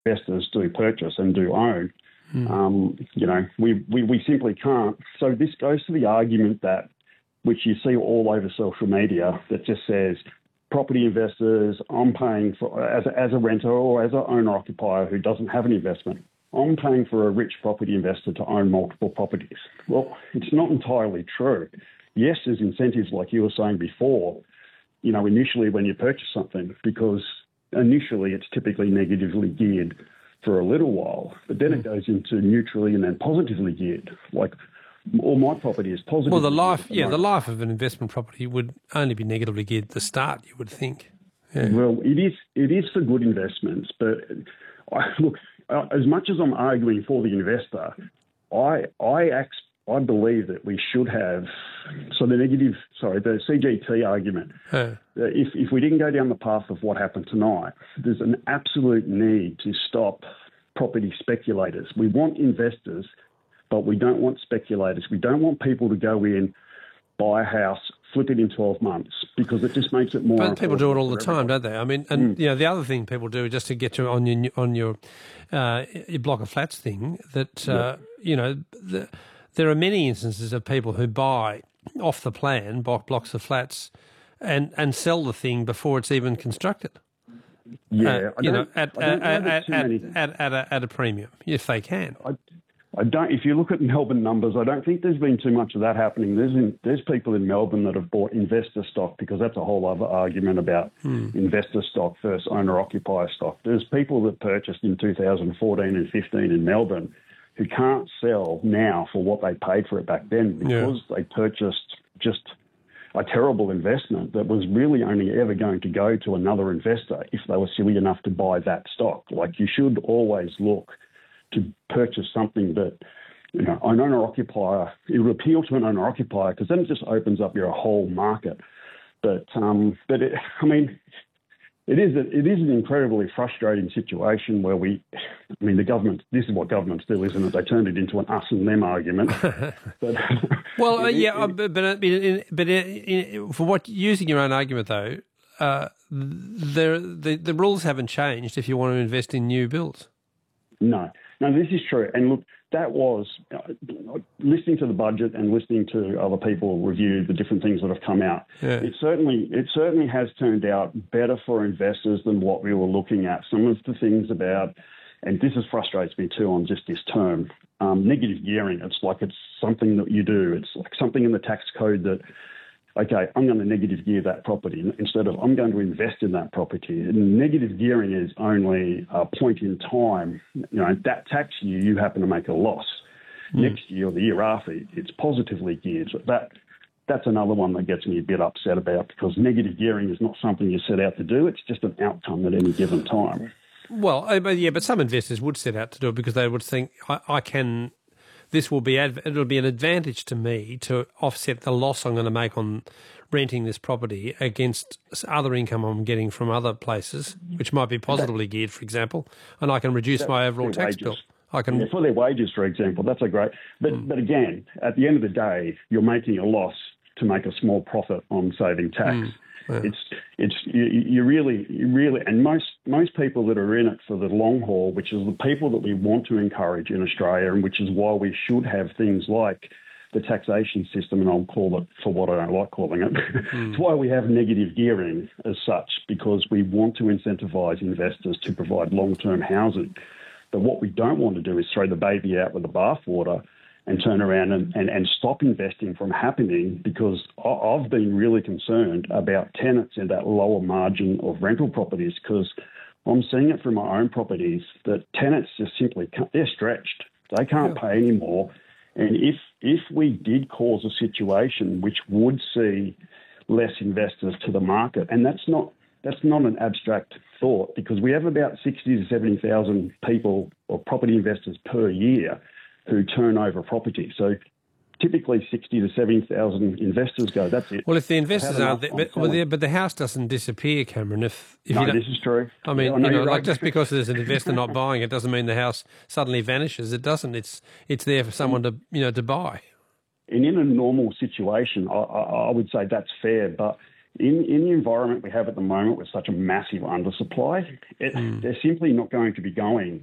investors do purchase and do own. We simply can't. So this goes to the argument that, which you see all over social media, that just says property investors, I'm paying for, as a renter or as an owner-occupier who doesn't have an investment, I'm paying for a rich property investor to own multiple properties. Well, it's not entirely true. Yes, there's incentives like you were saying before, initially when you purchase something, because initially it's typically negatively geared for a little while, but then it goes into neutrally and then positively geared. Like all my property is positive. Well, the life of an investment property would only be negatively geared at the start, you would think. Yeah. Well, it is for good investments, but look, as much as I'm arguing for the investor, I believe that we should have the CGT argument. If we didn't go down the path of what happened tonight, there's an absolute need to stop property speculators. We want investors, but we don't want speculators. We don't want people to go in, buy a house, flip it in 12 months, because it just makes it more. But people do it all the time, don't they? I mean, and the other thing people do, just to get you on your block of flats thing, that there are many instances of people who buy off the plan blocks of flats and sell the thing before it's even constructed. Yeah, at a premium if they can. I don't. If you look at Melbourne numbers, I don't think there's been too much of that happening. There's people in Melbourne that have bought investor stock, because that's a whole other argument about investor stock versus owner-occupier stock. There's people that purchased in 2014 and 15 in Melbourne who can't sell now for what they paid for it back then, because they purchased just a terrible investment that was really only ever going to go to another investor if they were silly enough to buy that stock. Like, you should always look to purchase something that, an owner-occupier, it would appeal to an owner-occupier, because then it just opens up your whole market. It is an incredibly frustrating situation where the government, this is what governments do, isn't it? They turned it into an us and them argument. For what, using your own argument though, the rules haven't changed if you want to invest in new builds. No, this is true. And look, that was listening to the budget and listening to other people review the different things that have come out. Yeah. It certainly has turned out better for investors than what we were looking at. Some of the things about, and this frustrates me too on just this term, negative gearing. It's like it's something that you do. It's like something in the tax code that, okay, I'm going to negative gear that property instead of I'm going to invest in that property. And negative gearing is only a point in time. That tax year you happen to make a loss. Next year or the year after, it's positively geared. So that's another one that gets me a bit upset about, because negative gearing is not something you set out to do. It's just an outcome at any given time. Well, but some investors would set out to do it because they would think, it'll be an advantage to me to offset the loss I'm going to make on renting this property against other income I'm getting from other places, which might be positively geared, for example, and I can reduce my overall tax bill. For their wages, for example, that's a great. But again, at the end of the day, you're making a loss to make a small profit on saving tax. You really, and most people that are in it for the long haul, which is the people that we want to encourage in Australia, and which is why we should have things like the taxation system, and I'll call it for what I don't like calling it. It's why we have negative gearing as such, because we want to incentivise investors to provide long-term housing. But what we don't want to do is throw the baby out with the bathwater and turn around and stop investing from happening, because I've been really concerned about tenants in that lower margin of rental properties, because I'm seeing it from my own properties that tenants just simply they're stretched. They can't pay anymore. And if we did cause a situation which would see less investors to the market, and that's not an abstract thought, because we have about 60 to 70,000 people or property investors per year who turn over property. So typically 60 to 70,000 investors go, that's it. Well, if the investors aren't there, but the house doesn't disappear, Cameron. If no, this is true. I mean, just because there's an investor not buying it doesn't mean the house suddenly vanishes. It doesn't. It's there for someone to buy. And in a normal situation, I would say that's fair, but in the environment we have at the moment with such a massive undersupply, they're simply not going to be going